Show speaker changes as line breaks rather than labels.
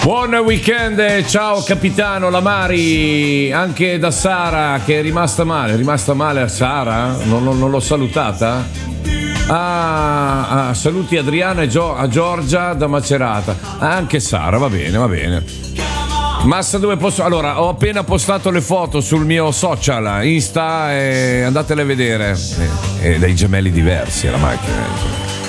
Buon weekend, ciao capitano Lamari, anche da Sara che è rimasta male Sara? Non l'ho salutata? Saluti Adriana e a Giorgia da Macerata. Anche Sara, va bene. Massa, dove posso? Allora, ho appena postato le foto sul mio social Insta e andatele a vedere. Dei gemelli diversi la macchina.